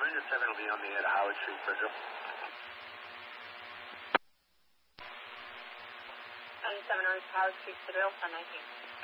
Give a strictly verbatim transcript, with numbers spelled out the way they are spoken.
Unit seven will be on the air to Howard Street, Brazil. Unit seven, Howard Street, Citadel, ten nineteen.